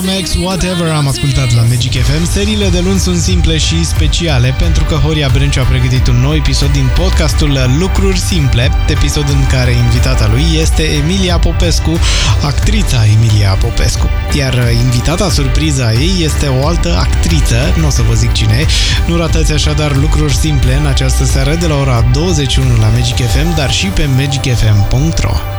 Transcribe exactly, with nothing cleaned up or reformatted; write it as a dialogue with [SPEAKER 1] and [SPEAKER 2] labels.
[SPEAKER 1] Max, Whatever am ascultat la Magic F M. Seriile de luni sunt simple și speciale pentru că Horia Brenciu a pregătit un nou episod din podcastul Lucruri Simple, episod în care invitata lui este Emilia Popescu, actrița Emilia Popescu. Iar invitata surpriza ei este o altă actriță, nu o să vă zic cine. Nu ratați așadar Lucruri Simple în această seară de la ora douăzeci și unu la Magic F M, dar și pe magic f m punct r o.